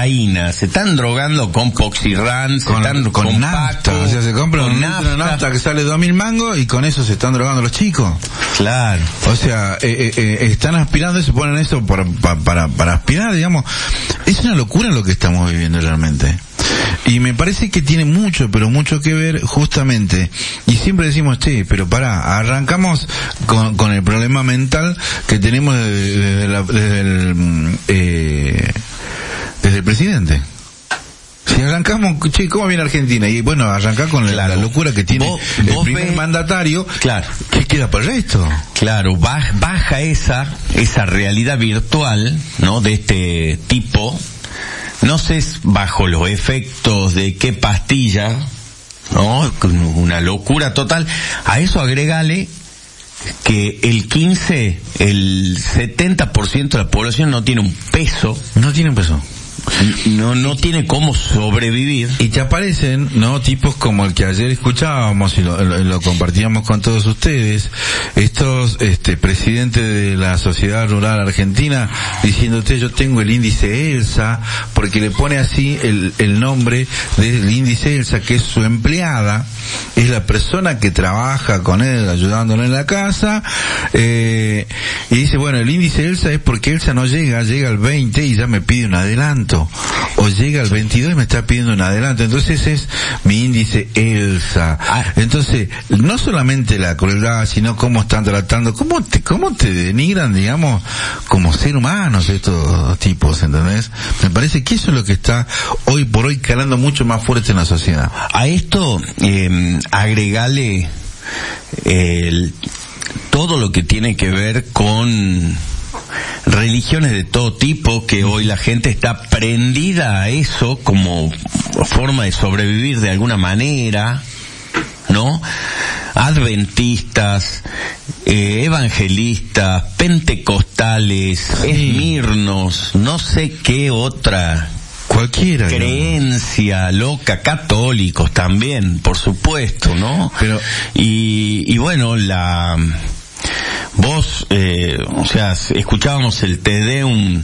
cocaína, se están drogando con Poxirran, con nafta, o sea, se compran un litro de nafta que sale 2.000 mangos y con eso se están drogando los chicos. Claro. O sea, están aspirando y se ponen eso para aspirar, digamos. Es una locura lo que estamos viviendo realmente. Y me parece que tiene mucho, pero mucho que ver justamente, y siempre decimos, pero arrancamos con el problema mental que tenemos desde el presidente. Si arrancamos, ¿cómo viene Argentina? Y bueno, arrancá con la locura que tiene el primer mandatario, claro, ¿qué queda para el resto? Claro, baja esa realidad virtual, ¿no? De este tipo. No sé bajo los efectos de qué pastilla, ¿no? Una locura total. A eso agregale que el 70% de la población no tiene un peso. No tiene un peso. No tiene cómo sobrevivir. Y te aparecen, ¿no? Tipos como el que ayer escuchábamos y lo compartíamos con todos ustedes, estos presidentes de la Sociedad Rural Argentina diciéndote, yo tengo el índice ELSA, porque le pone así el nombre del índice ELSA, que es su empleada, es la persona que trabaja con él ayudándolo en la casa, y dice, bueno, el índice ELSA es porque ELSA no llega al 20 y ya me pide un adelanto, o llega al 22 y me está pidiendo un adelanto, entonces es mi índice ELSA. Entonces, no solamente la crueldad, sino cómo están tratando, cómo te denigran, digamos, como ser humanos estos tipos, ¿entendés? Me parece que eso es lo que está hoy por hoy calando mucho más fuerte en la sociedad. A esto, agregale todo lo que tiene que ver con religiones de todo tipo, que hoy la gente está prendida a eso como forma de sobrevivir de alguna manera, ¿no? Adventistas, evangelistas, pentecostales, esmirnos, no sé qué otra cualquiera creencia loca, católicos también, por supuesto, ¿no? Pero y bueno, vos, o sea, escuchábamos el Te Deum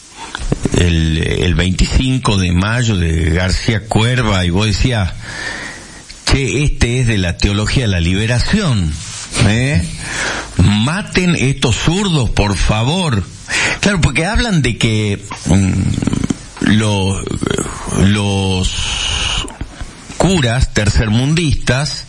el 25 de mayo de García Cuerva y vos decías, este es de la teología de la liberación, maten estos zurdos, por favor. Claro, porque hablan de que los curas tercermundistas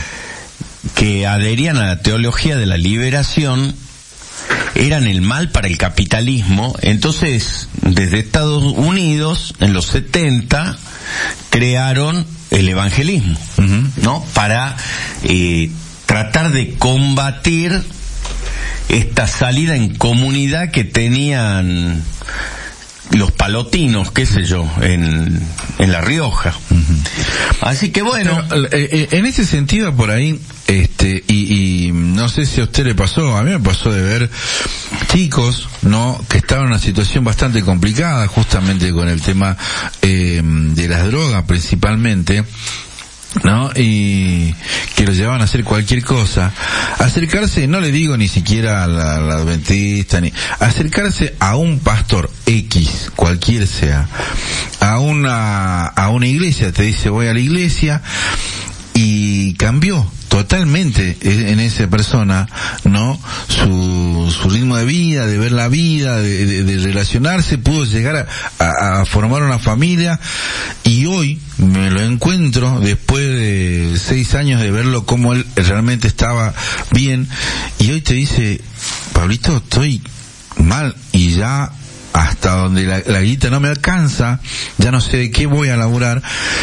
que adherían a la teología de la liberación eran el mal para el capitalismo. Entonces, desde Estados Unidos, en los 70, crearon el evangelismo, ¿no? Para tratar de combatir esta salida en comunidad que tenían los palotinos, qué sé yo, en La Rioja. Así que bueno. Pero, en ese sentido, por ahí, y no sé si a usted le pasó, a mí me pasó de ver chicos, ¿no?, que estaban en una situación bastante complicada, justamente con el tema de las drogas principalmente, ¿no? Y que los llevaban a hacer cualquier cosa, acercarse, no le digo ni siquiera a la adventista, ni acercarse a un pastor X, cualquier sea, a una iglesia, te dice voy a la iglesia, y cambió totalmente en esa persona, ¿no?, su ritmo de vida, de ver la vida, de relacionarse, pudo llegar a formar una familia, y hoy me lo encuentro después de 6 años de verlo como él realmente estaba bien, y hoy te dice, Pablito, estoy mal y ya hasta donde la guita no me alcanza, ya no sé de qué voy a laburar,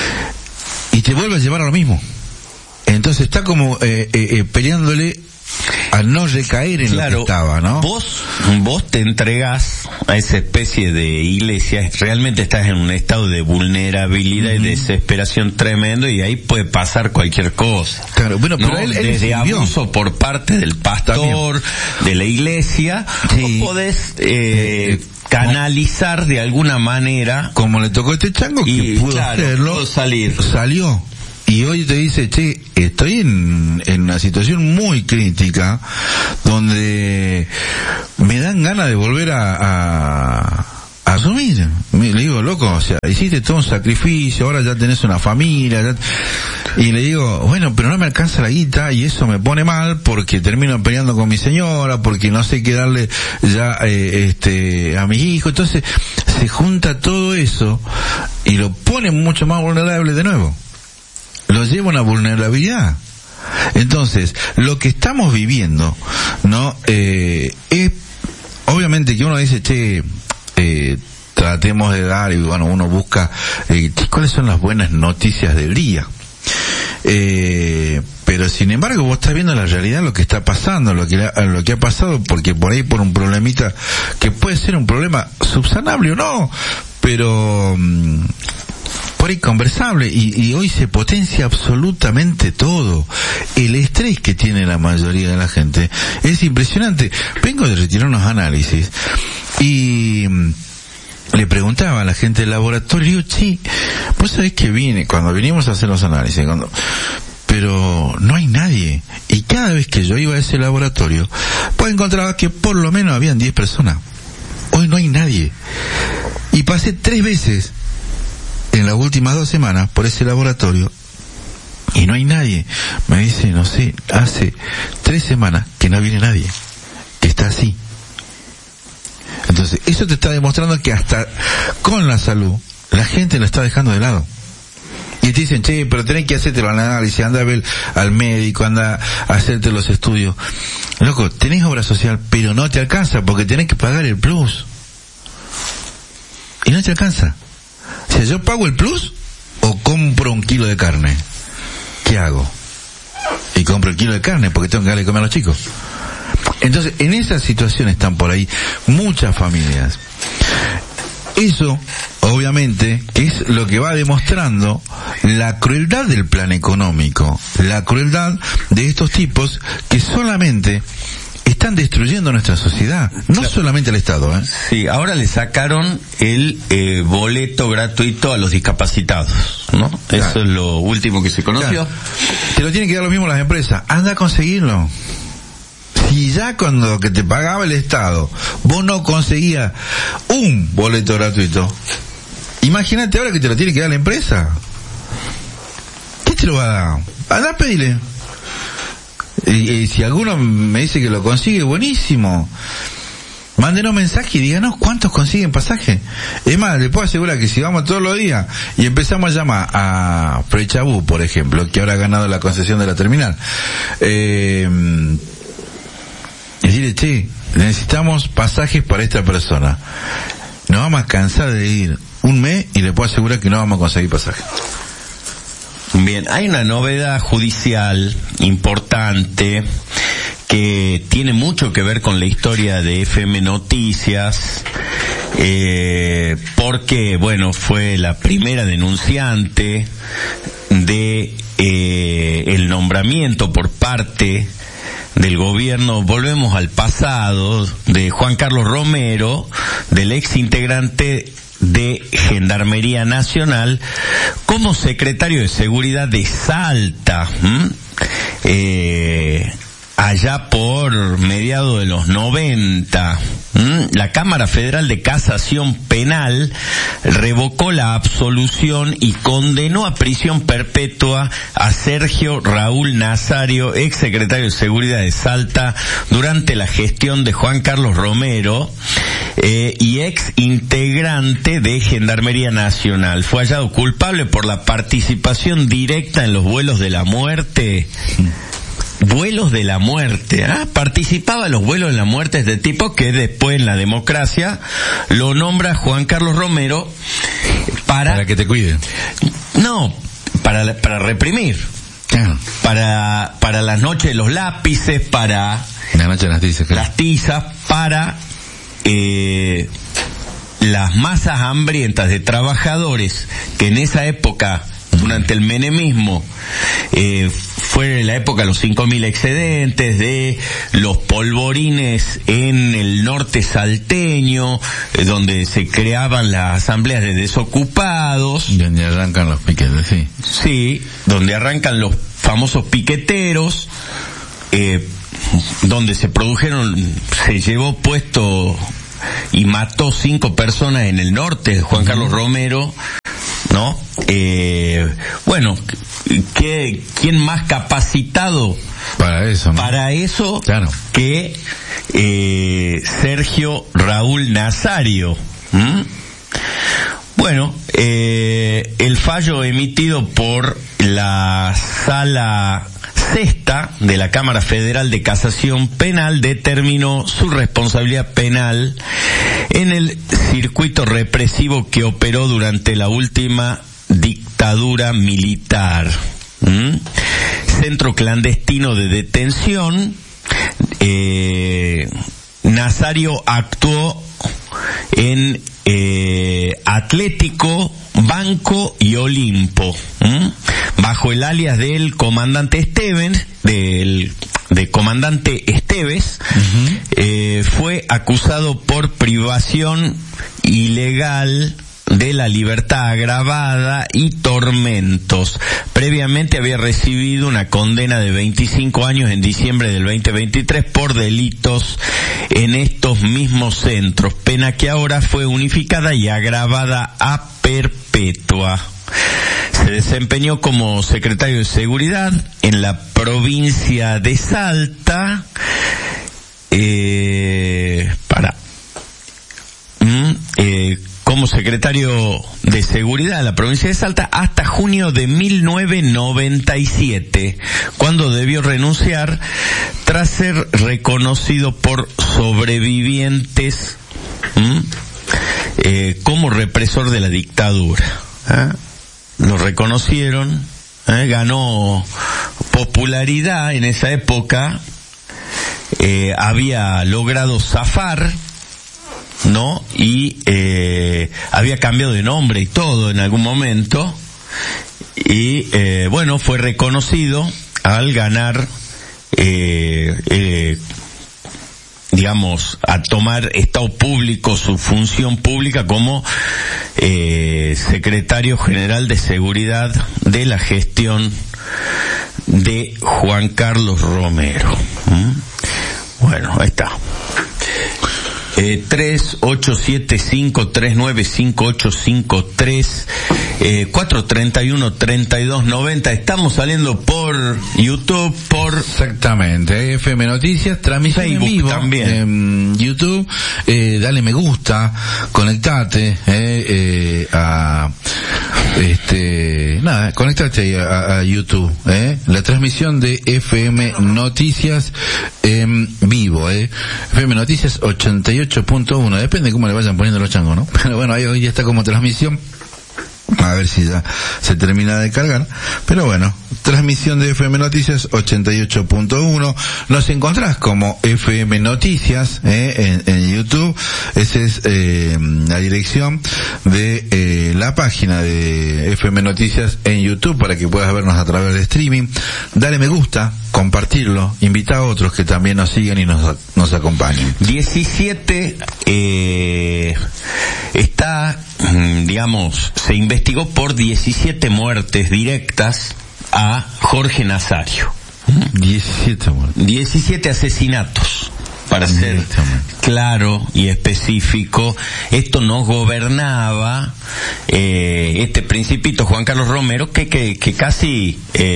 y te vuelve a llevar a lo mismo. Entonces está como peleándole a no recaer en lo que estaba, ¿no? Vos te entregás a esa especie de iglesia, realmente estás en un estado de vulnerabilidad y desesperación tremendo, y ahí puede pasar cualquier cosa. Claro, bueno, pero ¿no? él desde abuso por parte del pastor, de la iglesia, vos podés canalizar de alguna manera, como le tocó a este chango, que pudo hacerlo, salió. Y hoy te dice, estoy en una situación muy crítica, donde me dan ganas de volver a asumir. Le digo, loco, o sea, hiciste todo un sacrificio, ahora ya tenés una familia, y le digo, bueno, pero no me alcanza la guita y eso me pone mal porque termino peleando con mi señora, porque no sé qué darle ya a mis hijos. Entonces se junta todo eso y lo pone mucho más vulnerable de nuevo. Lo lleva a una vulnerabilidad. Entonces, lo que estamos viviendo, ¿no? Es obviamente que uno dice, tratemos de dar, y bueno, uno busca cuáles son las buenas noticias del día. Pero sin embargo vos estás viendo la realidad, lo que está pasando, lo que ha pasado, porque por ahí por un problemita que puede ser un problema subsanable o no, pero por ahí conversable, y hoy se potencia absolutamente todo. El estrés que tiene la mayoría de la gente es impresionante. Vengo de retirar unos análisis y le preguntaba a la gente del laboratorio, vos sabés que cuando vinimos a hacer los análisis, pero no hay nadie. Y cada vez que yo iba a ese laboratorio, pues encontraba que por lo menos habían 10 personas. Hoy no hay nadie. Y pasé 3 veces en las últimas 2 semanas por ese laboratorio y no hay nadie. Me dice, no sé, hace 3 semanas que no viene nadie. Está así. Entonces, eso te está demostrando que hasta con la salud, la gente lo está dejando de lado. Y te dicen, pero tenés que hacerte el análisis, anda a ver al médico, anda a hacerte los estudios. Loco, tenés obra social, pero no te alcanza porque tenés que pagar el plus. Y no te alcanza. O sea, yo pago el plus o compro un kilo de carne. ¿Qué hago? Y compro el kilo de carne porque tengo que darle de comer a los chicos. Entonces, en esa situación están por ahí muchas familias. Eso, obviamente, que es lo que va demostrando la crueldad del plan económico, la crueldad de estos tipos que solamente están destruyendo nuestra sociedad, no solamente el Estado, ¿eh? Sí, ahora le sacaron el boleto gratuito a los discapacitados, ¿no? Claro. Eso es lo último que se conoció. Claro. Te lo tienen que dar lo mismo las empresas. Anda a conseguirlo. Si ya cuando que te pagaba el Estado vos no conseguías un boleto gratuito, imagínate ahora que te lo tiene que dar la empresa. ¿Qué te lo va a dar? Anda a pedirle. Y si alguno me dice que lo consigue, buenísimo. Mándenos mensaje y díganos cuántos consiguen pasaje. Es más, les puedo asegurar que si vamos todos los días y empezamos a llamar a Prechabú, por ejemplo, que ahora ha ganado la concesión de la terminal, decirle, necesitamos pasajes para esta persona. Nos vamos a cansar de ir un mes y le puedo asegurar que no vamos a conseguir pasajes. Bien, hay una novedad judicial importante que tiene mucho que ver con la historia de FM Noticias, porque, bueno, fue la primera denunciante de el nombramiento por parte del gobierno, volvemos al pasado, de Juan Carlos Romero, del ex integrante de Gendarmería Nacional, como secretario de Seguridad de Salta, allá por mediados de los 90. La Cámara Federal de Casación Penal revocó la absolución y condenó a prisión perpetua a Sergio Raúl Nazario, ex secretario de Seguridad de Salta, durante la gestión de Juan Carlos Romero, y ex integrante de Gendarmería Nacional. Fue hallado culpable por la participación directa en los vuelos de la muerte. Vuelos de la muerte, participaba en los vuelos de la muerte este tipo que después en la democracia lo nombra Juan Carlos Romero para que te cuide. No, para reprimir. Para las noches de los lápices, para la noche de las tizas, claro. Las tizas, para las masas hambrientas de trabajadores que en esa época, durante el menemismo, fue la época de los 5.000 excedentes, de los polvorines en el norte salteño, donde se creaban las asambleas de desocupados. Donde arrancan los piquetes, sí. Sí, donde arrancan los famosos piqueteros, donde se llevó puesto y mató 5 personas en el norte, Juan Carlos Romero, ¿no? Bueno, ¿quién más capacitado para eso, ¿no? Para eso, claro, que Sergio Raúl Nazario? Bueno, el fallo emitido por la Sala Sexta de la Cámara Federal de Casación Penal determinó su responsabilidad penal en el circuito represivo que operó durante la última dictadura militar. Centro clandestino de detención. Nazario actuó en Atlético, Banco y Olimpo, bajo el alias del comandante Esteves, de comandante Esteves. Fue acusado por privación ilegal de la libertad agravada y tormentos. Previamente había recibido una condena de 25 años en diciembre del 2023 por delitos en estos mismos centros, pena que ahora fue unificada y agravada a perpetua. Se desempeñó como secretario de Seguridad en la provincia de Salta, como secretario de Seguridad de la provincia de Salta hasta junio de 1997, cuando debió renunciar tras ser reconocido por sobrevivientes como represor de la dictadura. Lo reconocieron, ganó popularidad en esa época, había logrado zafar, ¿no? Y había cambiado de nombre y todo en algún momento, y bueno, fue reconocido al ganar, digamos, a tomar estado público, su función pública como secretario general de Seguridad de la gestión de Juan Carlos Romero. Bueno, ahí está. 3875395853, 431-3290. Estamos saliendo por YouTube, por... Exactamente, FM Noticias, transmisión Facebook en vivo también. En YouTube. Dale me gusta, conectate conectate a YouTube, la transmisión de FM Noticias en vivo, FM Noticias 88.1, depende cómo le vayan poniendo los changos, ¿no? Pero bueno, ahí hoy está como transmisión. A ver si ya se termina de cargar. Pero bueno, transmisión de FM Noticias 88.1. Nos encontrás como FM Noticias en YouTube. Esa es la dirección de la página de FM Noticias en YouTube para que puedas vernos a través de streaming. Dale me gusta, compartirlo, invita a otros que también nos sigan y nos acompañen. 17 está, digamos, se investigó por 17 muertes directas a Jorge Nazario. 17 muertes. 17 asesinatos, para ser claro y específico. Esto nos gobernaba este principito Juan Carlos Romero, que casi,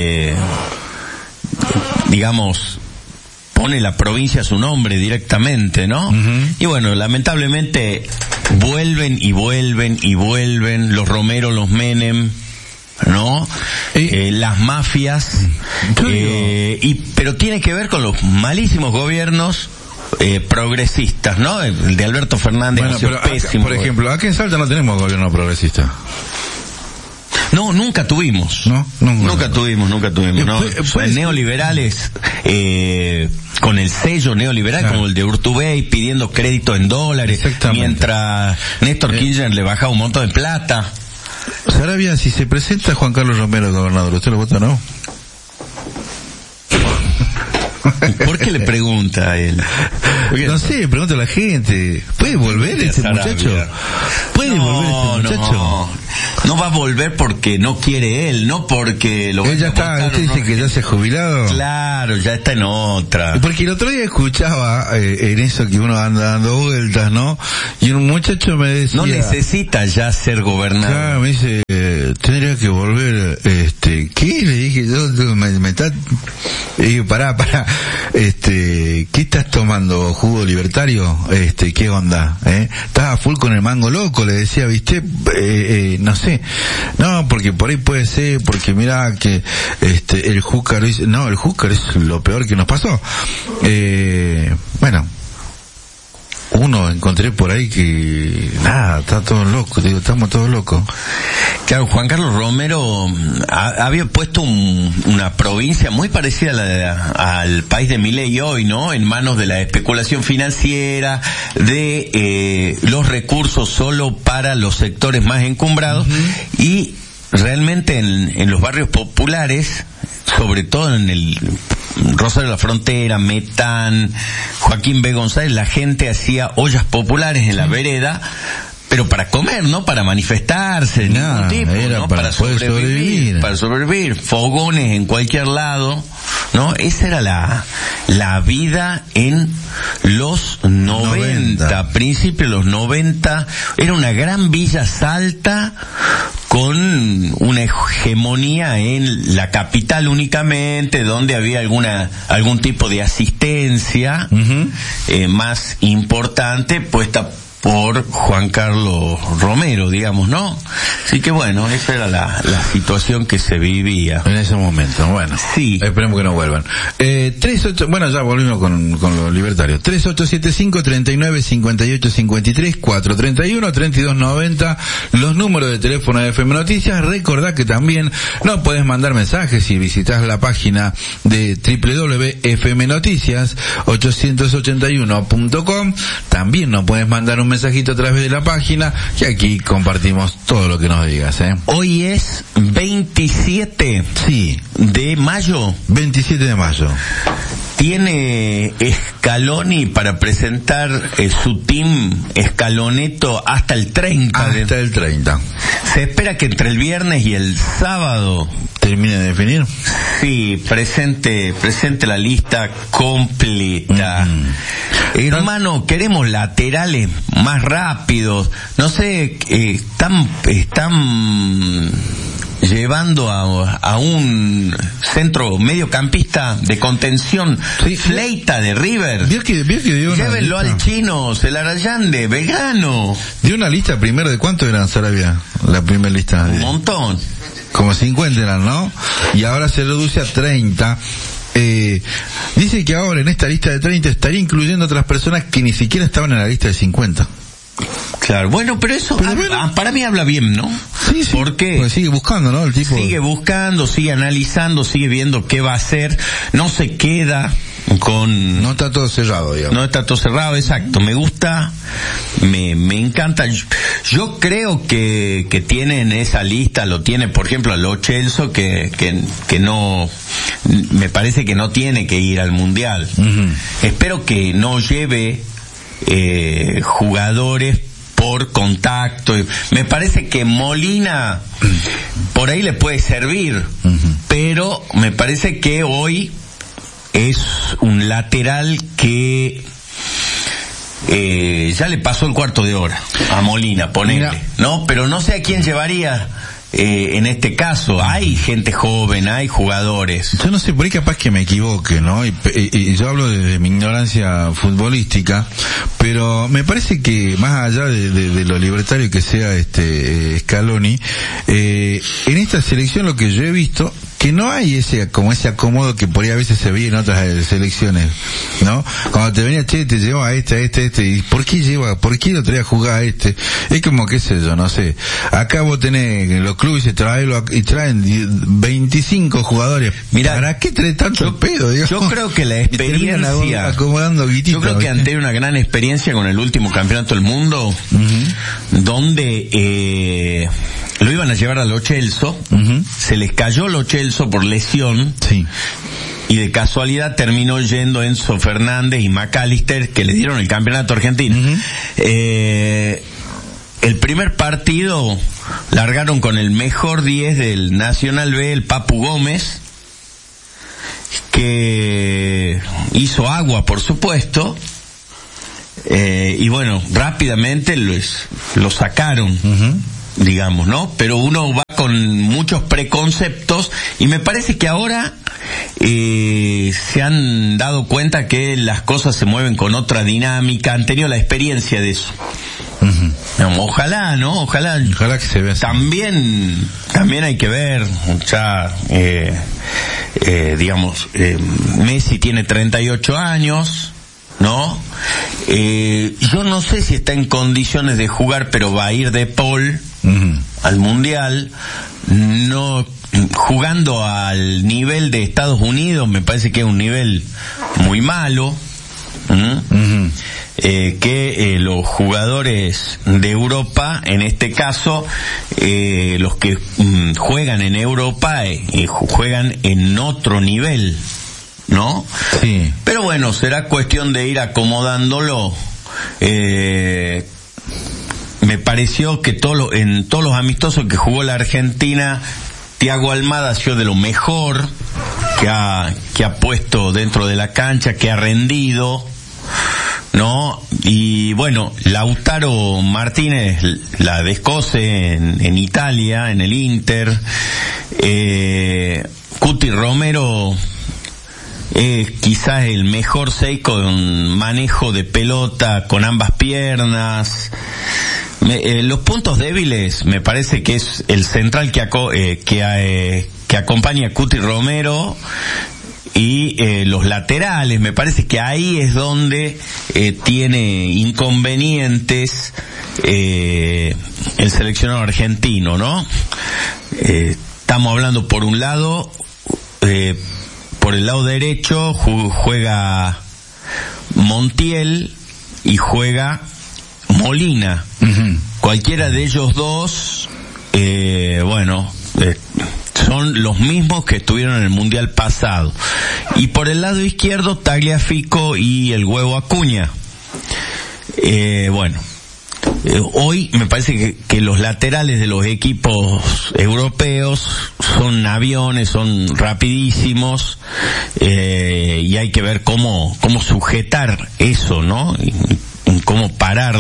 digamos, pone la provincia a su nombre directamente, ¿no? Y bueno, lamentablemente vuelven los Romero, los Menem, ¿no? Las mafias, pero tiene que ver con los malísimos gobiernos progresistas, ¿no? El de Alberto Fernández, bueno, pero pésimo. Por ejemplo, aquí en Salta no tenemos gobierno progresista. No, nunca tuvimos. Nunca tuvimos, ¿no? Neoliberales, con el sello neoliberal, claro, como el de Urtubey, pidiendo crédito en dólares, mientras Néstor Kirchner le baja un montón de plata. Sarabia, si se presenta Juan Carlos Romero gobernador, ¿usted lo vota o no? ¿Por qué le pregunta a él? No sé, pregunta a la gente. ¿Puede volver este muchacho? ¿Puede volver este muchacho? No va a volver porque no quiere él, no porque lo... Él ya está, usted dice que ya se ha jubilado. Claro, ya está en otra. Porque el otro día escuchaba en eso que uno anda dando vueltas, ¿no? Y un muchacho me decía... No necesita ya ser gobernador. Claro, me dice, tendría que volver, ¿qué? Le dije, yo me está... Le dije, pará, ¿qué estás tomando? ¿Jugo libertario? ¿Qué onda? Estaba full con el mango loco, le decía, ¿viste? No sé. No, porque por ahí puede ser, porque mira que, el Júcar dice, no, el Júcar es lo peor que nos pasó. Bueno. Uno encontré por ahí que nada, está todo loco, digo, estamos todos locos. Claro, Juan Carlos Romero había puesto una provincia muy parecida a al país de Milei hoy, ¿no? En manos de la especulación financiera, de los recursos solo para los sectores más encumbrados, y realmente en los barrios populares, sobre todo en el Rosario de la Frontera, Metán, Joaquín B. González, la gente hacía ollas populares en la vereda, pero para comer, no para manifestarse, ningún tipo, era ¿no? para sobrevivir. Para sobrevivir, fogones en cualquier lado, ¿no? Esa era la vida en los 90, principios de los 90, era una gran Villa Salta con una hegemonía en la capital únicamente, donde había algún tipo de asistencia más importante puesta por Juan Carlos Romero, digamos, ¿no? Así que bueno, esa era la situación que se vivía en ese momento. Bueno, sí. Esperemos que no vuelvan. 38, bueno, ya volvimos con los libertarios. 3875-395853, 431-3290, los números de teléfono de FM Noticias. Recordá que también nos podés mandar mensajes si visitas la página de www.fmnoticias881.com. También nos puedes mandar un mensajito a través de la página, que aquí compartimos todo lo que nos digas, Hoy es 27 de mayo. 27 de mayo. Tiene Scaloni para presentar su team Scaloneto hasta el 30. Hasta el 30. Se espera que entre el viernes y el sábado termine de definir. Sí, presente la lista completa. Hermano, queremos laterales más rápidos. No sé, están llevando a un centro mediocampista de contención, Fleita de River. Llévenlo al chino Celarayán de Belgrano. Dio una lista primero de cuánto eran, Sarabia, la primera lista. Un montón. Como 50 eran, ¿no? Y ahora se reduce a 30. Dice que ahora en esta lista de 30 estaría incluyendo otras personas que ni siquiera estaban en la lista de 50. Claro, bueno, pero eso para mí habla bien, ¿no? Sí. Porque pues sigue buscando, ¿no? El tipo sigue buscando, sigue analizando, sigue viendo qué va a hacer, no se queda con... No está todo cerrado, digamos. No está todo cerrado, exacto. Me gusta, me encanta. Yo creo que tiene en esa lista, lo tiene, por ejemplo, a Lo Celso, que no, me parece que no tiene que ir al Mundial. Espero que no lleve jugadores por contacto. Me parece que Molina por ahí le puede servir, pero me parece que hoy es un lateral que ya le pasó el cuarto de hora a Molina, ponele, ¿no? Pero no sé a quién llevaría en este caso. Hay gente joven, hay jugadores. Yo no sé, por ahí capaz que me equivoque, ¿no? Y yo hablo desde mi ignorancia futbolística, pero me parece que más allá de lo libertario que sea Scaloni, en esta selección lo que yo he visto, que no hay ese acomodo que por ahí a veces se veía en otras selecciones, ¿no? Cuando te venía, te lleva a este, y ¿por qué lo traía a jugar a este? Es como, qué sé yo, no sé. Acá vos tenés los clubes y traen 25 jugadores. Mirá, ¿para qué traes tanto pedo, digamos? Yo creo que la experiencia, acomodando guitita, yo creo que ante una gran experiencia con el último campeonato del mundo, donde lo iban a llevar a Lo Celso, se les cayó Lo Celso por lesión, y de casualidad terminó yendo Enzo Fernández y McAllister, que le dieron el campeonato argentino. El primer partido largaron con el mejor 10 del Nacional B, el Papu Gómez, que hizo agua, por supuesto, y bueno, rápidamente lo sacaron, digamos, ¿no? Pero uno va con muchos preconceptos, y me parece que ahora se han dado cuenta que las cosas se mueven con otra dinámica, han tenido la experiencia de eso. Ojalá, ¿no? Ojalá que se vea así. También hay que ver, ya, digamos, Messi tiene 38 años, ¿no? Yo no sé si está en condiciones de jugar, pero va a ir de Paul al Mundial. No, jugando al nivel de Estados Unidos, me parece que es un nivel muy malo. Que los jugadores de Europa, en este caso, los que juegan en Europa, juegan en otro nivel, ¿no? Sí. Pero bueno, será cuestión de ir acomodándolo. Me pareció que en todos los amistosos que jugó la Argentina, Thiago Almada ha sido de lo mejor que ha puesto dentro de la cancha, que ha rendido, ¿no? Y bueno, Lautaro Martínez la descoce en Italia, en el Inter. Cuti Romero es quizás el mejor 6 con manejo de pelota con ambas piernas. Los puntos débiles me parece que es el central que acompaña a Cuti Romero, y los laterales. Me parece que ahí es donde tiene inconvenientes el seleccionado argentino, ¿no? Estamos hablando, por un lado, por el lado derecho juega Montiel y juega Molina. Cualquiera de ellos dos, son los mismos que estuvieron en el Mundial pasado. Y por el lado izquierdo, Tagliafico y el Huevo Acuña. Hoy me parece que los laterales de los equipos europeos son aviones, son rapidísimos, y hay que ver cómo sujetar eso, ¿no? Y cómo parar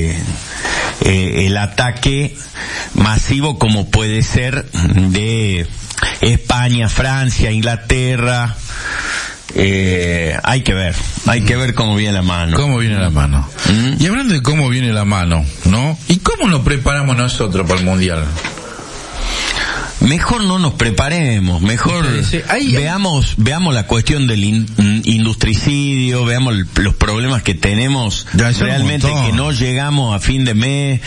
el ataque masivo, como puede ser de España, Francia, Inglaterra. Hay que ver cómo viene la mano. Y hablando de cómo viene la mano, ¿no? ¿Y cómo nos preparamos nosotros para el Mundial? Mejor no nos preparemos, mejor veamos la cuestión del industricidio, veamos los problemas que tenemos realmente, que no llegamos a fin de mes.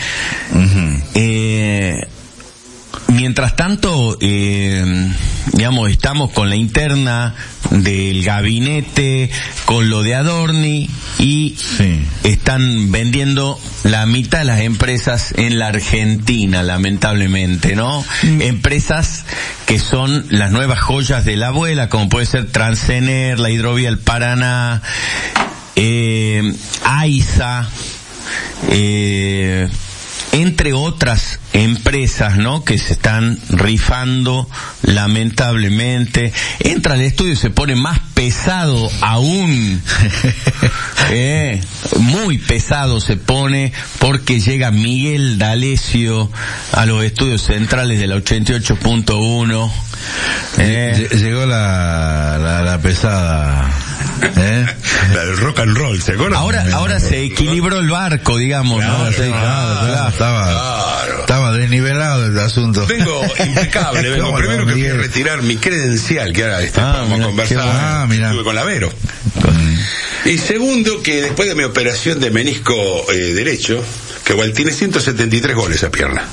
Mientras tanto, estamos con la interna del gabinete, con lo de Adorni, y están vendiendo la mitad de las empresas en la Argentina, lamentablemente, ¿no? Empresas que son las nuevas joyas de la abuela, como puede ser Transener, la Hidrovía del Paraná, AISA, entre otras empresas, ¿no?, que se están rifando lamentablemente. Entra al estudio y se pone más pesado aún. Muy pesado se pone, porque llega Miguel D'Alessio a los estudios centrales de la 88.1. Llegó la pesada. La del rock and roll, ¿se acuerdan? Ahora se equilibró el barco, digamos, claro, ¿no? Claro. Estaba desnivelado el asunto. Vengo impecable, primero que quiero retirar mi credencial, que ahora vamos a conversar. Estuve con Lavero. Y segundo, que después de mi operación de menisco derecho, que igual tiene 173 goles a pierna.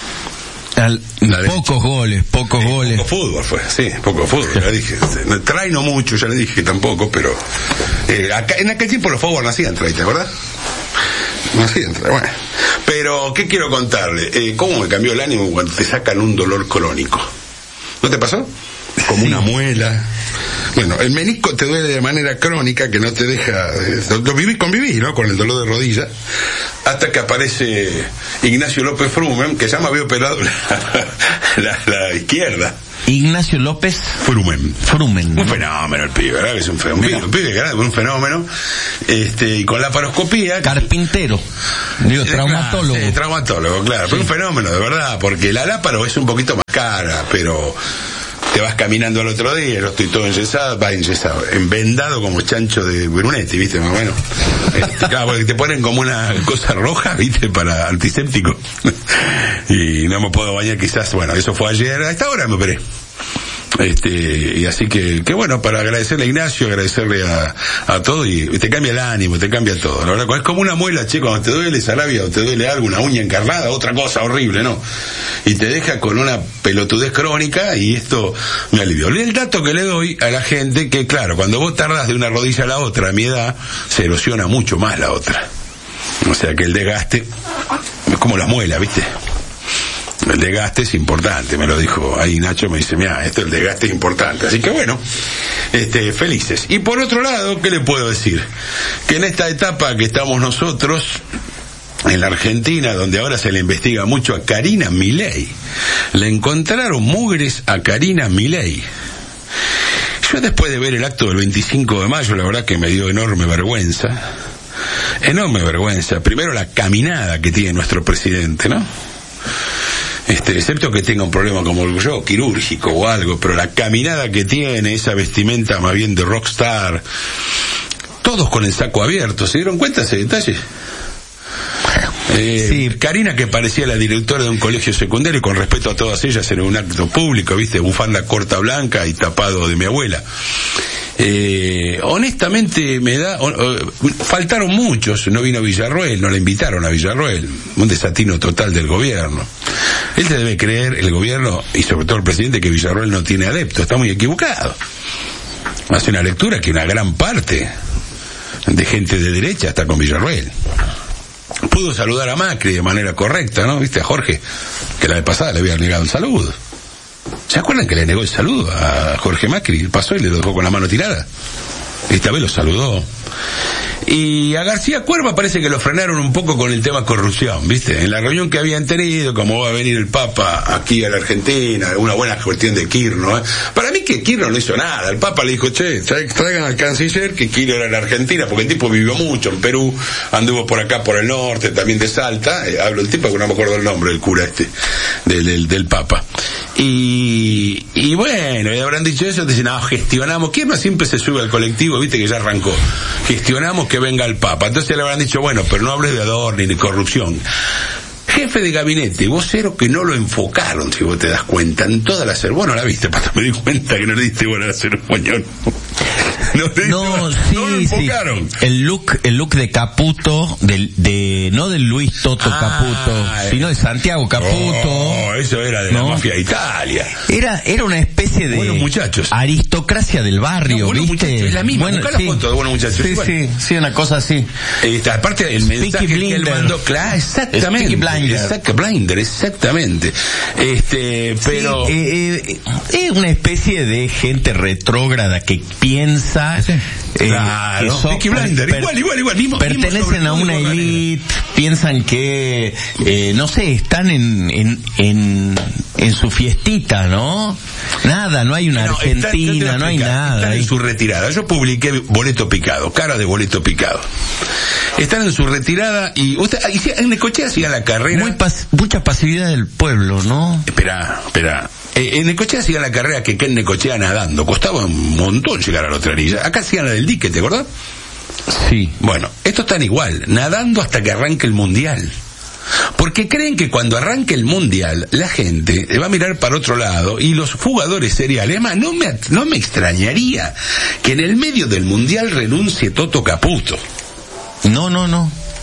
Pocos goles. Poco fútbol fue, poco fútbol, ya dije. Trae no mucho, ya le dije que tampoco, pero en aquel tiempo los fútbol no hacían trae, ¿te acuerdas? No hacían trae, bueno. Pero, ¿qué quiero contarle? ¿Cómo me cambió el ánimo cuando te sacan un dolor crónico? ¿No te pasó? Como una muela, Bueno, el menisco te duele de manera crónica, que no te deja, convivís, ¿no? Con el dolor de rodilla, hasta que aparece Ignacio López Frumen, que ya me había operado la izquierda. Ignacio López Frumen. ¿No? Un fenómeno el pibe, ¿verdad? Que es un fenómeno. Un pibe, ¿verdad? Un fenómeno. Y con la laparoscopía. Carpintero. Digo, traumatólogo. Sí, traumatólogo, claro. Sí. Pero un fenómeno, de verdad, porque la láparo es un poquito más cara, pero te vas caminando al otro día, yo estoy todo enyesado, envendado como chancho de Brunetti, ¿viste? Más o menos. Claro, porque te ponen como una cosa roja, ¿viste? Para antiséptico. Y no me puedo bañar quizás, bueno, eso fue ayer, a esta hora me operé. Y así que bueno, para agradecerle a Ignacio, agradecerle a todo, y te cambia el ánimo, te cambia todo. La verdad, es como una muela, che, cuando te duele esa labia o te duele algo, una uña encarnada, otra cosa horrible, ¿no? Y te deja con una pelotudez crónica, y esto me alivió. El dato que le doy a la gente, que claro, cuando vos tardás de una rodilla a la otra, a mi edad, se erosiona mucho más la otra. O sea que el desgaste es como la muela, ¿viste? El desgaste es importante, me lo dijo ahí Nacho, me dice, mira, el desgaste es importante. Así que bueno, felices. Y por otro lado, ¿qué le puedo decir? Que en esta etapa que estamos nosotros, en la Argentina, donde ahora se le investiga mucho a Karina Milei, le encontraron mugres a Karina Milei. Yo, después de ver el acto del 25 de mayo, la verdad que me dio enorme vergüenza. Primero, la caminada que tiene nuestro presidente, ¿no? Excepto que tenga un problema como yo, quirúrgico o algo, pero la caminada que tiene, esa vestimenta más bien de rockstar, todos con el saco abierto, ¿se dieron cuenta de ese detalle? Sí. Karina, que parecía la directora de un colegio secundario, con respeto a todas ellas, en un acto público, ¿viste? Bufanda corta blanca y tapado de mi abuela. Honestamente faltaron muchos, no vino Villarroel, no le invitaron a Villarroel, un desatino total del gobierno. Él se debe creer, el gobierno y sobre todo el presidente, que Villarroel no tiene adeptos. Está muy equivocado. Hace una lectura que una gran parte de gente de derecha está con Villarroel. Pudo saludar a Macri de manera correcta, ¿no? ¿Viste? A Jorge, que la vez pasada le había negado el saludo. ¿Se acuerdan que le negó el saludo a Jorge Macri? Pasó y le dejó con la mano tirada. Esta vez lo saludó. Y a García Cuerva parece que lo frenaron un poco con el tema corrupción, ¿viste? En la reunión que habían tenido, como va a venir el Papa aquí a la Argentina, una buena cuestión de Kirchner, ¿eh? Para mí que Kirchner no hizo nada. El Papa le dijo, che, traigan al canciller, que Kirchner era en la Argentina, porque el tipo vivió mucho en Perú, anduvo por acá por el norte, también de Salta, hablo el tipo que no me acuerdo el nombre del cura del Papa. Y bueno, le habrán dicho eso, dicen, no, gestionamos. Kirchner siempre se sube al colectivo, viste que ya arrancó. Gestionamos que venga el Papa. Entonces le habrán dicho, bueno, pero no hables de adorno ni de corrupción. Jefe de gabinete, vocero, que no lo enfocaron, si vos te das cuenta, en toda la ceremonia. Bueno, la viste, me di cuenta que no le diste buena la ceremonia. No lo enfocaron. Sí. El look de Caputo, no del Luis Toto Caputo, sino de Santiago Caputo. Eso era de la mafia de Italia. Era una especie de buenos muchachos, aristocracia del barrio, ¿viste? Muchachos, es la misma, busca la foto de buenos muchachos. Sí, una cosa así. Aparte el mensaje que él mandó, claro, exactamente. Blinder, exactamente. Pero es una especie de gente retrógrada que piensa claro, Peaky Blinder, igual mismo, pertenecen a una élite, piensan que no sé, están en su fiestita, ¿no? Nada, no hay una Argentina, no hay nada. Están en su retirada. Yo publiqué boleto picado, cara de boleto picado. Están en su retirada y en Necochea hacían la carrera. Mucha pasividad del pueblo, ¿no? Espera. En Necochea hacían la carrera que en Necochea nadando. Costaba un montón llegar a la otra orilla. Acá hacían la del dique, ¿te acordás? Sí. Bueno, estos están igual, nadando hasta que arranque el mundial. Porque creen que cuando arranque el mundial, la gente va a mirar para otro lado y los jugadores seriales. Además, no me extrañaría que en el medio del mundial renuncie Toto Caputo. No.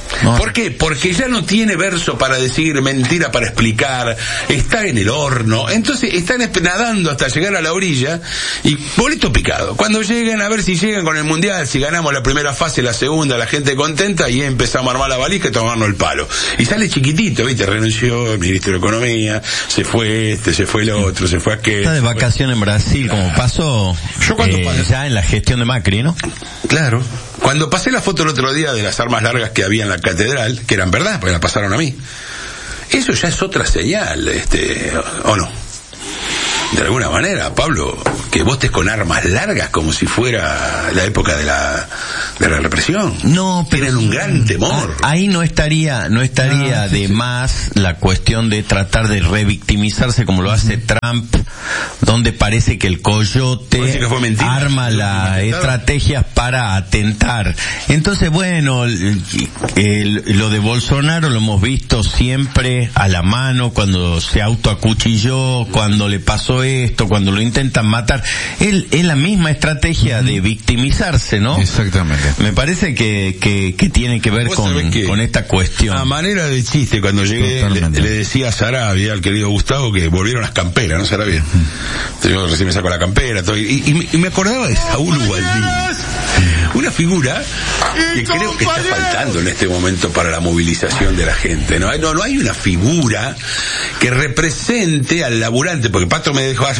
¿Por qué? Porque ya no tiene verso para decir, mentira para explicar, está en el horno, entonces están nadando hasta llegar a la orilla y boleto picado. Cuando lleguen, a ver si llegan con el Mundial, si ganamos la primera fase, la segunda, la gente contenta, y empezamos a armar la valija y tomarnos el palo. Y sale chiquitito, ¿viste? Renunció el ministro de Economía, se fue se fue el otro, se fue aquel. Está de vacación en Brasil, como pasó ya en la gestión de Macri, ¿no? Claro. Cuando pasé la foto el otro día de las armas largas que había en la catedral, que eran verdad, porque la pasaron a mí, eso ya es otra señal, ¿o no? De alguna manera, Pablo, que vos estés con armas largas como si fuera la época de la represión. No, pero tienen un gran temor. Ahí no estaría de más la cuestión de tratar de revictimizarse como lo hace Trump, donde parece que el coyote arma las estrategias para atentar. Entonces, bueno, lo de Bolsonaro lo hemos visto siempre a la mano, cuando se autoacuchilló, cuando le pasó esto, cuando lo intentan matar. Es la misma estrategia de victimizarse, ¿no? Exactamente. Me parece que tiene que ver con esta cuestión. A manera de chiste, cuando llegué, le decía a Sarabia, al querido Gustavo, que volvieron las camperas, ¿no, Sarabia? Yo recién me saco la campera, todo, y me acordaba de Saúl Gualdín, una figura que creo que está faltando en este momento para la movilización de la gente. No hay una figura que represente al laburante, porque Pato me dejó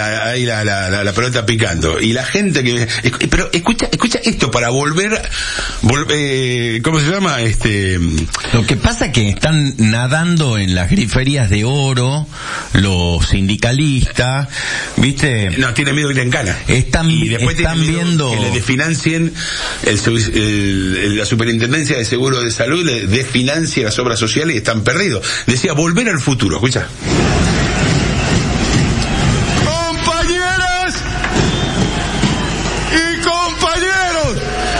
la pelota picando, y la gente que... Pero escucha esto para volver ¿cómo se llama? Lo que pasa es que están nadando en las griferías de oro los sindicalistas, ¿viste? No, tienen miedo de ir en cana. Están viendo que le desfinancien la Superintendencia de Seguro de Salud, le desfinancia las obras sociales y están perdidos. Decía, volver al futuro, escucha. Compañeras y compañeros,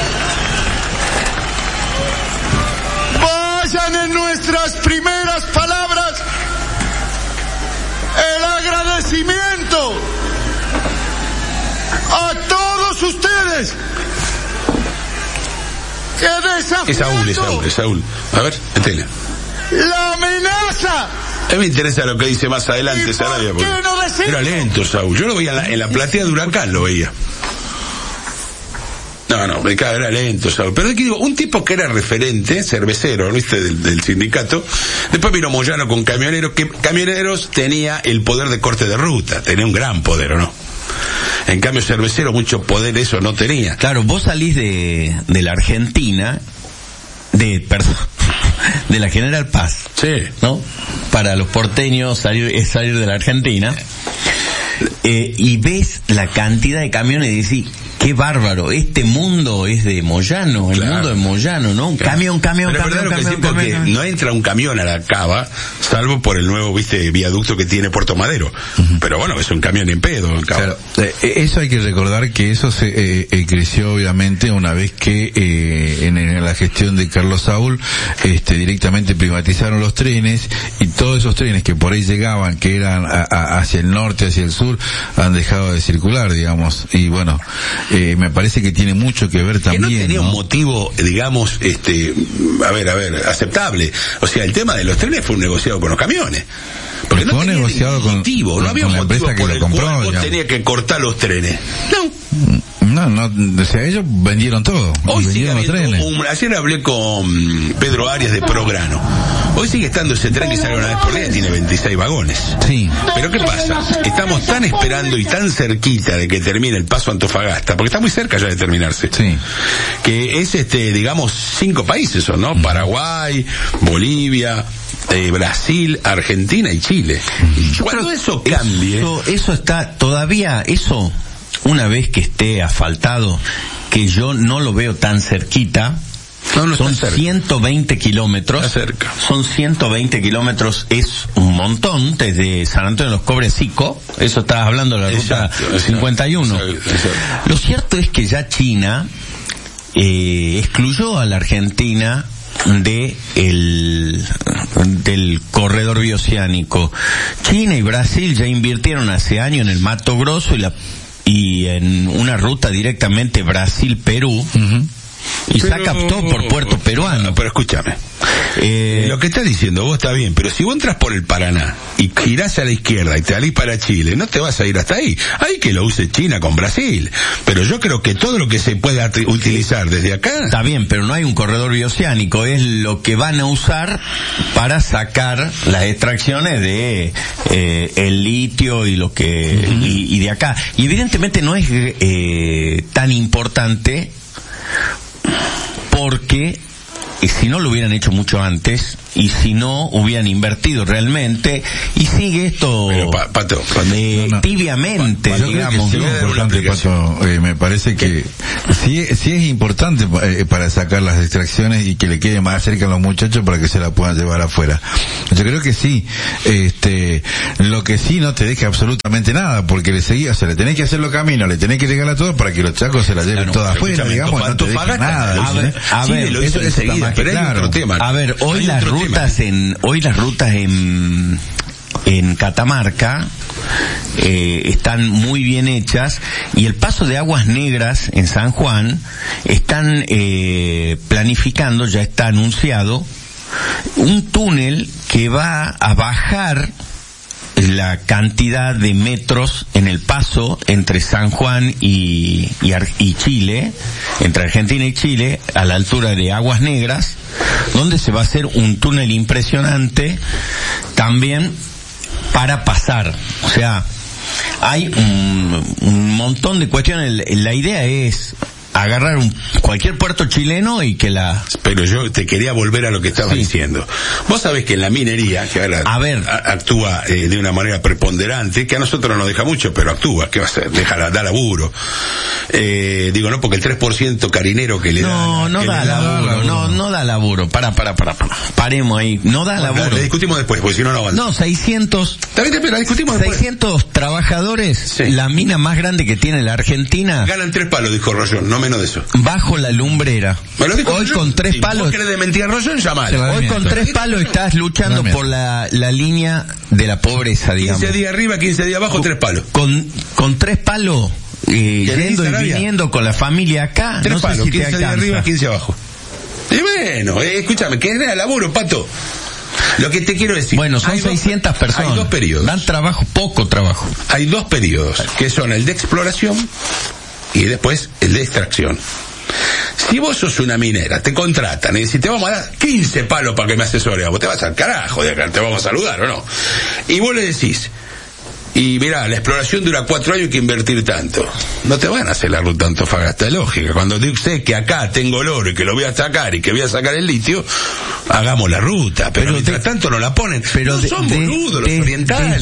vayan en nuestras primeras palabras el agradecimiento a todos ustedes que desafiando Es Saúl. A ver, entele. La amenaza. A mí me interesa lo que dice más adelante, Sarabia. Era lento, Saúl. Yo lo veía en la platea de Huracán, lo veía. No, era lento, Saúl. Pero aquí digo, un tipo que era referente, cervecero, ¿viste? Del sindicato. Después vino Moyano con Camioneros, que Camioneros tenía el poder de corte de ruta. Tenía un gran poder, ¿o no? En cambio, Cervecero mucho poder eso no tenía. Claro, vos salís de la Argentina, de la General Paz. Sí. ¿No? Para los porteños es salir de la Argentina. Y ves la cantidad de camiones y decís, qué bárbaro, este mundo es de Moyano, el mundo de Moyano, ¿no? Un camión. Porque no entra un camión a la cava, salvo por el nuevo, viaducto que tiene Puerto Madero. Pero bueno, es un camión en pedo. Claro, eso hay que recordar que eso se creció obviamente una vez que en la gestión de Carlos Saúl directamente privatizaron los trenes, y todos esos trenes que por ahí llegaban, que eran hacia el norte, hacia el sur, han dejado de circular, digamos. Y bueno, me parece que tiene mucho que ver también. Que no tenía un motivo, digamos, aceptable. O sea, el tema de los trenes fue un negociado con los camiones. Porque no tenía negociado ningún motivo, no había un motivo por el cual vos tenías que cortar los trenes. No, o sea, ellos vendieron todo. Hoy vendieron sigue habiendo ayer hablé con Pedro Arias de Prograno. Hoy sigue estando ese tren que sale una vez por día, tiene 26 vagones. Sí. Pero ¿qué pasa? Estamos tan esperando y tan cerquita de que termine el paso Antofagasta, porque está muy cerca ya de terminarse. Sí. Que es digamos 5 países, ¿no? Paraguay, Bolivia, Brasil, Argentina y Chile. Cuando eso cambie, eso está todavía, una vez que esté asfaltado, que yo no lo veo tan cerquita. No son 120 kilómetros. Está cerca. Son 120 kilómetros, es un montón, desde San Antonio de los Cobres, Sico. Eso estabas hablando de la ruta 51. Exacto. Lo cierto es que ya China excluyó a la Argentina del corredor bioceánico. China y Brasil ya invirtieron hace años en el Mato Grosso y en una ruta directamente Brasil-Perú. Y saca todo por puerto peruano. Pero escúchame. Lo que estás diciendo vos está bien, pero si vos entras por el Paraná y girás a la izquierda y te salís para Chile, no te vas a ir hasta ahí. Hay que lo use China con Brasil. Pero yo creo que todo lo que se pueda utilizar desde acá... Está bien, pero no hay un corredor bioceánico. Es lo que van a usar para sacar las extracciones de el litio y lo que y de acá. Y evidentemente no es tan importante, porque si no lo hubieran hecho mucho antes y si no hubieran invertido realmente, y sigue esto Pato, tibiamente, digamos. Sí, importante, Pato, me parece que sí es importante para sacar las extracciones y que le quede más cerca a los muchachos para que se la puedan llevar afuera. Yo creo que sí. Lo que sí no te deja absolutamente nada, porque le tenés que hacer los caminos, le tenés que llegar a todo para que los chacos se la lleven todas afuera, digamos, no te deja nada. A ver, eso está más claro. A ver, hoy las rutas en Catamarca están muy bien hechas, y el paso de Aguas Negras en San Juan están planificando, ya está anunciado, un túnel que va a bajar la cantidad de metros en el paso entre San Juan y Chile, entre Argentina y Chile, a la altura de Aguas Negras, donde se va a hacer un túnel impresionante también para pasar. O sea, hay un montón de cuestiones. La idea es agarrar cualquier puerto chileno y que la... Pero yo te quería volver a lo que estabas diciendo. Vos sabés que en la minería, que ahora actúa de una manera preponderante, que a nosotros nos deja mucho, pero actúa, ¿qué va a hacer? Da laburo. Digo, no, porque el 3% carinero que le da... No da laburo. No da laburo. Paremos ahí. No da laburo. Le discutimos después, porque si no, no avanza. No, 600... También la discutimos después. 600 trabajadores, la mina más grande que tiene la Argentina... Ganan 3 palos, dijo Rollón, no menos de eso. Bajo la lumbrera. Hoy con 3 palos... ¿Vos querés desmentir a Rollón? Llamale. Hoy con 3 palos estás luchando por la línea de la pobreza, digamos. 15 días arriba, 15 días abajo, 3 palos. Con 3 palos, yendo y viniendo con la familia acá, 3 no palos, sé si 15 te días alcanza. arriba, 15 abajo. Y bueno, escúchame, que era laburo, Pato. Lo que te quiero decir... Bueno, son 600 personas. Hay 2 periodos. Dan trabajo, poco trabajo. Hay 2 periodos, que son el de exploración y después el de extracción. Si vos sos una minera, te contratan y decís, te vamos a dar 15 palos para que me asesore, vos te vas al carajo de acá, te vamos a saludar, ¿o no? Y vos le decís, y mirá, la exploración dura 4 años, hay que invertir tanto. No te van a hacer la ruta Antofagasta, lógica. Cuando sé que acá tengo el oro y que lo voy a sacar y que voy a sacar el litio, hagamos la ruta. Pero mientras tanto no la ponen. Pero no son boludos los orientales.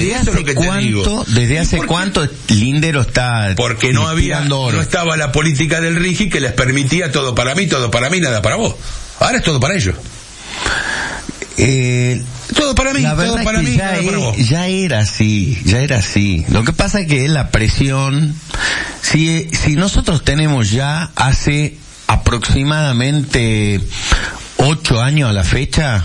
¿Desde hace cuánto Lindero está... Porque no estaba la política del RIGI que les permitía todo para mí, nada para vos. Ahora es todo para ellos. Todo para mí, todo para mí, nada para vos. Ya era así. Lo que pasa es que la presión, si nosotros tenemos ya hace aproximadamente 8 años a la fecha,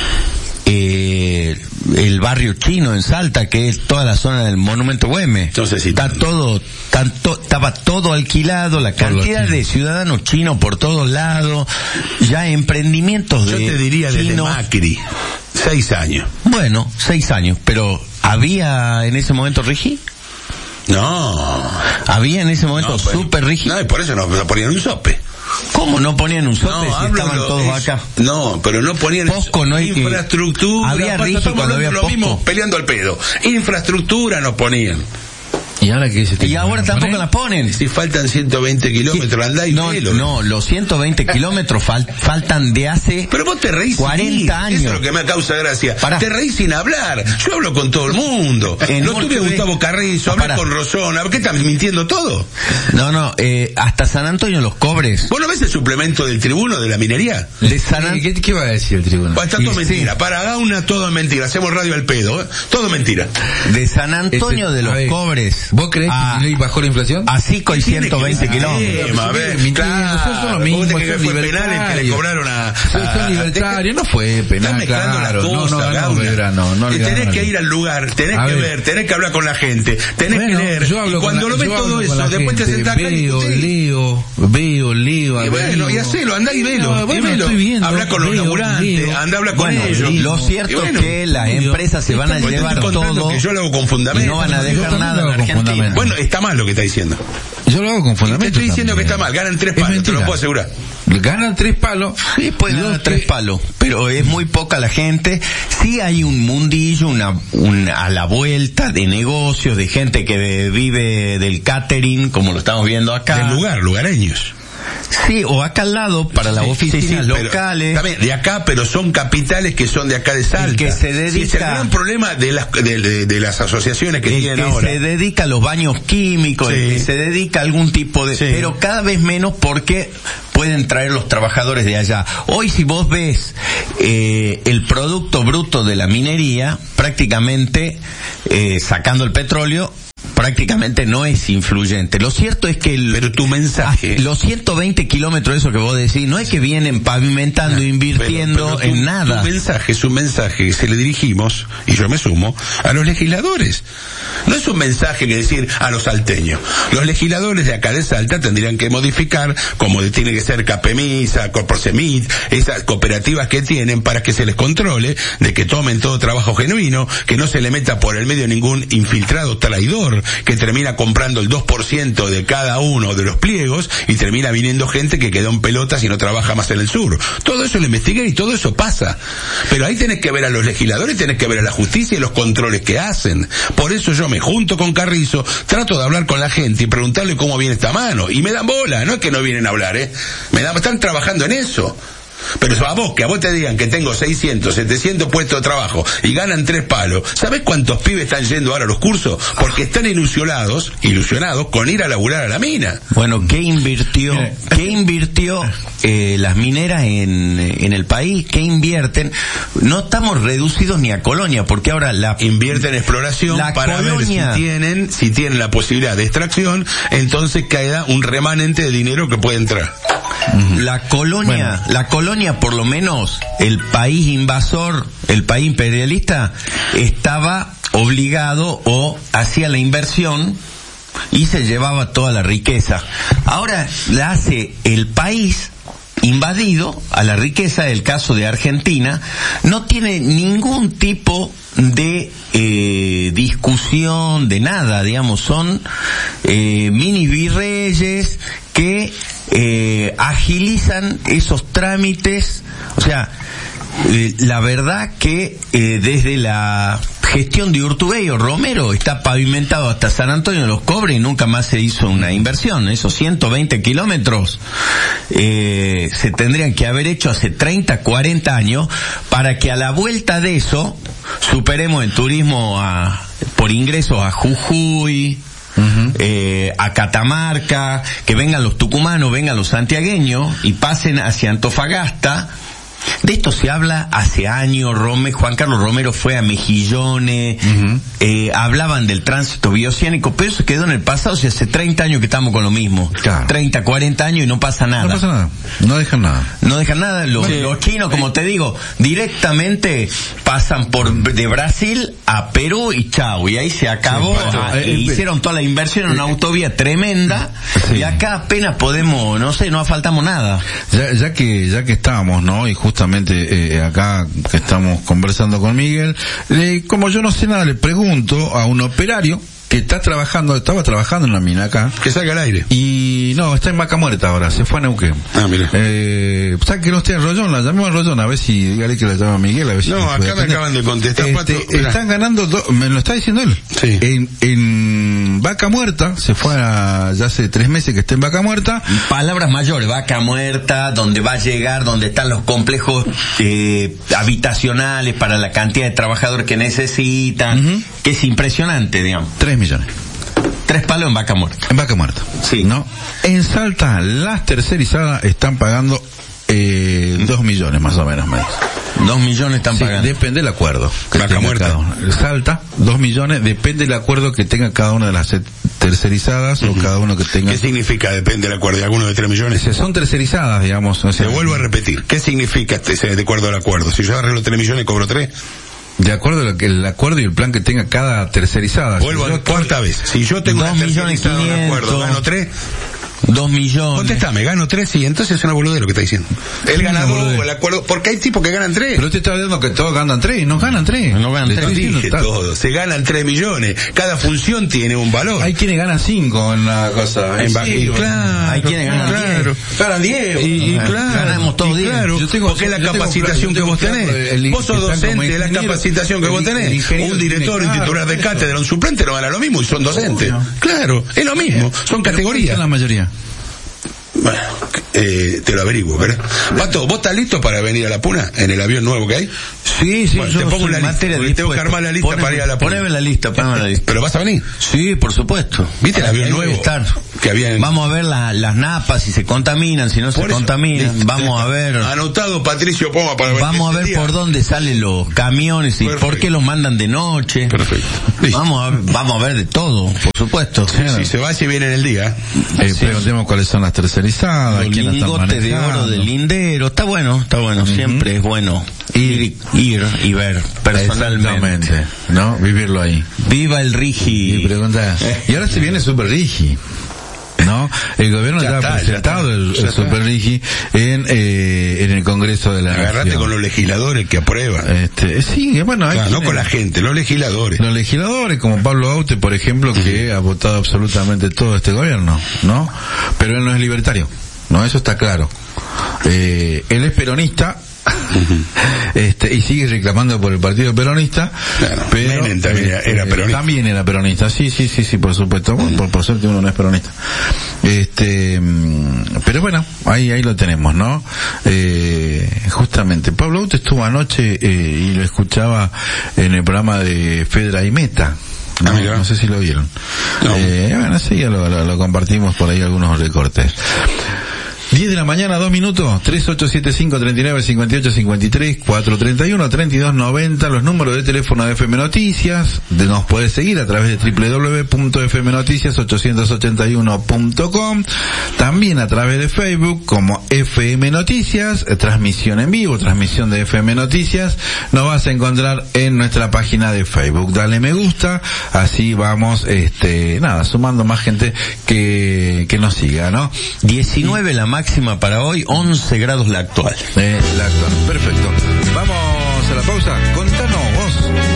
el barrio chino en Salta, que es toda la zona del Monumento Güemes, estaba todo alquilado, la cantidad de ciudadanos chinos por todos lados, ya emprendimientos yo te diría desde Macri, 6 años. Bueno, 6 años, pero ¿había en ese momento RIGI? No. ¿Había en ese momento super RIGI? No, y por eso no ponían un sope. ¿Cómo no ponían un sope si estaban todos acá? No, pero no ponían infraestructura. Había RIGI cuando había lo mismo, peleando al pedo. Infraestructura no ponían. ¿Y ahora tampoco la ponen? Si faltan 120 kilómetros, andá y velo. No, los 120 kilómetros faltan de hace... Pero vos te reís 40 años. Eso es lo que me causa gracia. Te reís sin hablar. Yo hablo con todo el mundo. No tuve a Gustavo Carrizo, hablé con Rosón. ¿Qué estás mintiendo todo? No, hasta San Antonio los Cobres. ¿Vos no ves el suplemento del Tribuno de la minería? De ¿Qué va a decir el Tribuno? Está todo mentira. Para Gauna todo mentira. Hacemos radio al pedo, todo mentira. De San Antonio de los Cobres ¿Vos creés que Milei bajó la inflación? Así con 120 kilómetros. A ver, claro, fue penal el que le cobraron a libertario, no fue penal, claro. No, tenés que ir al lugar, tenés que ver, tenés que hablar con la gente, tenés que leer. Y cuando lo ves todo eso, después te sentás acá y veo, leo. Y bueno, y hacelo, andá y velo. Habla con los laburantes, andá a hablar con ellos. Lo cierto es que las empresas se van a llevar todo. Que yo lo hago con fundamento. Y no van a dejar nada en Argentina. Bueno, está mal lo que está diciendo. Yo lo hago con fundamento. Te estoy diciendo que está mal, ganan 3 palos, te lo puedo asegurar. Ganan 3 palos. Sí, pueden ganar 3 palos, pero es muy poca la gente. Sí hay un mundillo, a la vuelta de negocios, de gente que vive del catering, como lo estamos viendo acá. Del lugareños. Sí, o acá al lado, para las oficinas locales. También de acá, pero son capitales que son de acá de Salta. El que se dedica... es el gran problema de las asociaciones que tienen ahora. El que se dedica a los baños químicos, el que se dedica a algún tipo de... Pero cada vez menos porque pueden traer los trabajadores de allá. Hoy si vos ves el producto bruto de la minería, prácticamente, sacando el petróleo, prácticamente no es influyente. Lo cierto es que pero tu mensaje, los 120 kilómetros, eso que vos decís, no es que vienen pavimentando, invirtiendo en nada. Tu mensaje es un mensaje que se le dirigimos, y yo me sumo, a los legisladores. No es un mensaje que decir a los salteños. Los legisladores de acá de Salta tendrían que modificar, como tiene que ser Capemisa, Corporsemit, esas cooperativas que tienen, para que se les controle de que tomen todo trabajo genuino, que no se le meta por el medio ningún infiltrado traidor que termina comprando el 2% de cada uno de los pliegos y termina viniendo gente que quedó en pelotas y no trabaja más en el sur. Todo eso lo investigué y todo eso pasa. Pero ahí tenés que ver a los legisladores, tenés que ver a la justicia y los controles que hacen. Por eso yo me junto con Carrizo, trato de hablar con la gente y preguntarle cómo viene esta mano. Y me dan bola, no es que no vienen a hablar, están trabajando en eso. Pero a vos te digan que tengo 600, 700 puestos de trabajo y ganan 3 palos, ¿sabés cuántos pibes están yendo ahora a los cursos? Porque están ilusionados con ir a laburar a la mina. Bueno, ¿qué invirtió las mineras en el país? ¿Qué invierten? No estamos reducidos ni a colonia, porque ahora invierten en exploración para colonia, ver si tienen la posibilidad de extracción, entonces queda un remanente de dinero que puede entrar. La colonia, por lo menos, el país invasor, el país imperialista, estaba obligado o hacía la inversión y se llevaba toda la riqueza. Ahora la hace el país invadido a la riqueza. El caso de Argentina no tiene ningún tipo de discusión de nada, digamos, son mini virreyes que agilizan esos trámites. O sea, la verdad que desde la gestión de Urtubey o Romero está pavimentado hasta San Antonio de los Cobres y nunca más se hizo una inversión. Esos 120 kilómetros se tendrían que haber hecho hace 30, 40 años para que a la vuelta de eso superemos el turismo por ingresos a Jujuy, a Catamarca, que vengan los tucumanos, vengan los santiagueños y pasen hacia Antofagasta. De esto se habla hace años. Juan Carlos Romero fue a Mejillones, hablaban del tránsito bioceánico, pero eso quedó en el pasado. Si hace 30 años que estamos con lo mismo, claro. 30, 40 años y no pasa nada. No pasa nada, no dejan nada. Los chinos, como te digo, directamente pasan de Brasil a Perú y chau, y ahí se acabó. Hicieron toda la inversión en una autovía tremenda, y acá apenas podemos, no faltamos nada. Ya que estábamos, ¿no? Y justamente acá que estamos conversando con Miguel, como yo no sé nada, le pregunto a un operario que estaba trabajando en la mina acá. Que salga al aire. Y no, está en Vaca Muerta ahora, se fue a Neuquén. Mira. ¿Sabe que no está en Rollón? La llamemos a Rollón, a ver si, dígale que la llama Miguel, a ver si... No, acá me acaban de contestar. Están ganando, me lo está diciendo él. Sí. En Vaca Muerta, se fue ya hace 3 meses que está en Vaca Muerta. Palabras mayores, Vaca Muerta, donde va a llegar, donde están los complejos habitacionales para la cantidad de trabajadores que necesitan, que es impresionante, digamos. 3 millones. 3 palos en Vaca Muerta. En Vaca Muerta. Sí. ¿No? En Salta, las tercerizadas están pagando 2 millones más o menos, me dice. 2 millones están pagando. Depende del acuerdo. Vaca muerta. Salta, 2 millones, depende del acuerdo que tenga cada una de las tercerizadas o cada uno que tenga. ¿Qué significa depende del acuerdo? ¿De alguno de 3 millones? Son tercerizadas, digamos. O sea, te vuelvo a repetir. ¿Qué significa de acuerdo al acuerdo? Si yo arreglo 3 millones, cobro 3. De acuerdo a lo que el acuerdo y el plan que tenga cada tercerizada. Vuelvo a cuarta vez. Si yo tengo una tercerizada de un acuerdo, gano 3. 2 millones. Contestame, gano 3, sí, entonces es una boludez lo que está diciendo. El ganador o el acuerdo, porque hay tipos que ganan 3. Pero te está diciendo que todos ganan 3, no ganan 3. No ganan 3. Dije todo, se ganan 3 millones. Cada función tiene un valor. Hay quienes ganan 5 en una cosa. Claro. Hay quienes ganan 10. Ganan 10. Y claro. Ganamos todos 10. Claro, porque es la capacitación que vos tenés. Vos sos docente, es la capacitación que vos tenés. Un director, un titular de cátedra, un suplente no gana lo mismo y son docentes. Claro, es lo mismo. Son categorías. La mayoría. Bueno, te lo averiguo, ¿verdad? Pato, ¿vos estás listo para venir a La Puna en el avión nuevo que hay? Sí, bueno, te pongo la lista, tengo que armar la lista para ir a La Puna. Poneme la lista, ¿Pero vas a venir? Sí, por supuesto. ¿Viste el avión nuevo? Que había Vamos a ver las napas, si se contaminan, si no se contaminan. Listo. Vamos a ver. Anotado Patricio Poma para ver. Vamos a ver por dónde salen los camiones y por qué los mandan de noche. Perfecto. Vamos a ver de todo, por supuesto. Si se va, si viene en el día. Preguntemos cuáles son las tercerizadas, los lingotes de oro del lindero. Está bueno. Siempre es bueno ir y ver personalmente, ¿no? Vivirlo ahí. Viva el Rigi. Y pregunta, y ahora se viene Super Rigi, ¿no? El gobierno ya ha presentado el Super Rigi en el Congreso de la Nación. Agarrate con los legisladores que aprueban. Sí, bueno, hay no con la gente, los legisladores. Los legisladores, como Pablo Aute, por ejemplo, que ha votado absolutamente todo este gobierno, ¿no? Pero él no es libertario, ¿no? Eso está claro. Él es peronista. Y sigue reclamando por el partido peronista, claro, pero Menem también era peronista. También era peronista, sí, por supuesto. Bueno, por suerte uno no es peronista. Pero bueno, ahí lo tenemos, ¿no? Justamente Pablo Aute estuvo anoche y lo escuchaba en el programa de Fedra y Meta. No sé si lo vieron. No. Bueno, sí, ya lo compartimos por ahí algunos recortes. 10 de la mañana, 2 minutos, 3875-3958-53, 431-3290, los números de teléfono de FM Noticias, nos puedes seguir a través de www.fmnoticias881.com, también a través de Facebook como FM Noticias, transmisión en vivo, transmisión de FM Noticias, nos vas a encontrar en nuestra página de Facebook. Dale me gusta, así vamos, sumando más gente que nos siga, ¿no? 19 la máxima para hoy, 11 grados la actual. Perfecto. Vamos a la pausa. Contanos vos.